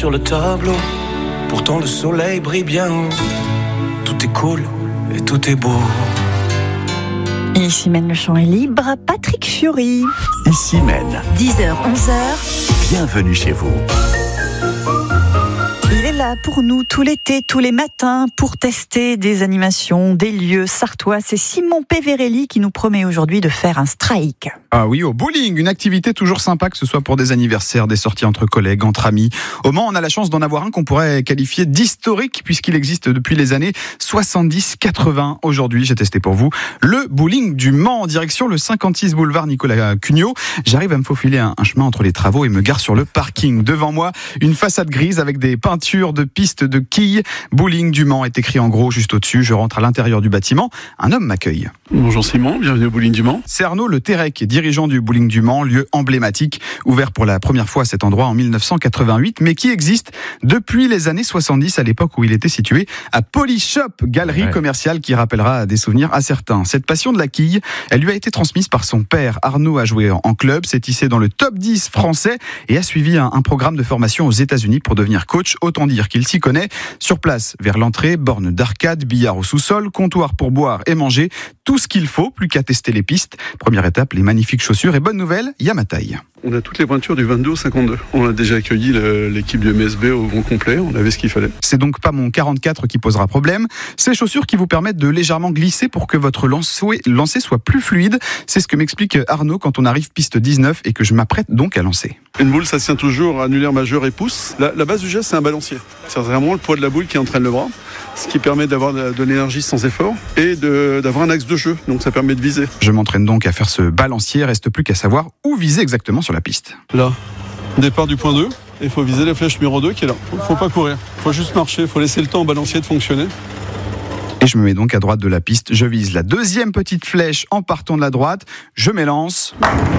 sur le tableau. Pourtant le soleil brille bien haut. Tout est cool et tout est beau. Ici mène le champ est libre, Patrick Fiori. Ici mène. 10h, 11h. Bienvenue chez vous. Il est là pour nous tout l'été, tous les matins, pour tester des animations, des lieux sartois. C'est Simon Peverelli qui nous promet aujourd'hui de faire un strike. Ah oui, au bowling, une activité toujours sympa, que ce soit pour des anniversaires, des sorties entre collègues, entre amis. Au Mans, on a la chance d'en avoir un qu'on pourrait qualifier d'historique, puisqu'il existe depuis les années 70-80. Aujourd'hui, j'ai testé pour vous le bowling du Mans, en direction le 56 boulevard Nicolas Cugnot. J'arrive à me faufiler un chemin entre les travaux et me gare sur le parking. Devant moi, une façade grise avec des peintures de pistes de quilles. Bowling du Mans est écrit en gros juste au-dessus. Je rentre à l'intérieur du bâtiment. Un homme m'accueille. Bonjour Simon, bienvenue au bowling du Mans. C'est Arnaud Le Terrec, dirigeant du bowling du Mans, lieu emblématique, ouvert pour la première fois à cet endroit en 1988, mais qui existe depuis les années 70, à l'époque où il était situé à Polyshop, galerie commerciale qui rappellera des souvenirs à certains. Cette passion de la quille, elle lui a été transmise par son père. Arnaud a joué en club, s'est hissé dans le top 10 français et a suivi un programme de formation aux États-Unis pour devenir coach. Autant dire qu'il s'y connaît. Sur place, vers l'entrée, borne d'arcade, billard au sous-sol, comptoir pour boire et manger, tout ce qu'il faut, plus qu'à tester les pistes. Première étape, les magnifiques chaussures, et bonne nouvelle, il y a ma taille. On a toutes les pointures du 22 au 52. On a déjà accueilli l'équipe du MSB au grand complet, on avait ce qu'il fallait. C'est donc pas mon 44 qui posera problème. Ces chaussures qui vous permettent de légèrement glisser pour que votre lancer soit plus fluide. C'est ce que m'explique Arnaud quand on arrive piste 19 et que je m'apprête donc à lancer. Une boule, ça tient toujours annulaire majeur et pouce. La base du geste, c'est un balancier. C'est vraiment le poids de la boule qui entraîne le bras, ce qui permet d'avoir de l'énergie sans effort et d'avoir un axe de jeu. Donc ça permet de viser. Je m'entraîne donc à faire ce balancier. Reste plus qu'à savoir où viser exactement sur la piste. Là, départ du point 2. Il faut viser la flèche numéro 2 qui est là. Il ne faut pas courir. Il faut juste marcher. Il faut laisser le temps au balancier de fonctionner. Et je me mets donc à droite de la piste. Je vise la deuxième petite flèche en partant de la droite. Je m'élance.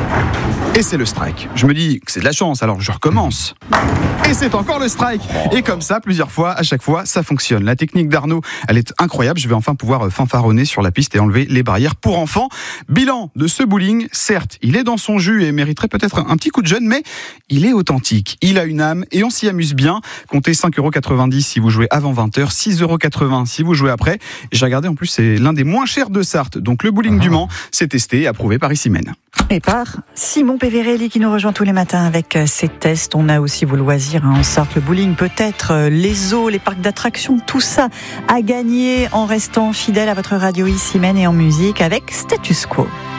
Et c'est le strike. Je me dis que c'est de la chance, alors je recommence. Et c'est encore le strike. Et comme ça, plusieurs fois, à chaque fois, ça fonctionne. La technique d'Arnaud, elle est incroyable. Je vais enfin pouvoir fanfaronner sur la piste et enlever les barrières pour enfants. Bilan de ce bowling, certes, il est dans son jus et mériterait peut-être un petit coup de jeune, mais il est authentique. Il a une âme et on s'y amuse bien. Comptez 5,90€ si vous jouez avant 20h, 6,80€ si vous jouez après. J'ai regardé, en plus, c'est l'un des moins chers de Sarthe. Donc le bowling du Mans, c'est testé et approuvé par Ici Mène. Et par Simon Peverelli qui nous rejoint tous les matins avec ses tests. On a aussi vos loisirs en Sarthe, le bowling peut-être, les eaux, les parcs d'attractions, tout ça à gagner en restant fidèle à votre radio Ici Mène et en musique avec Status Quo.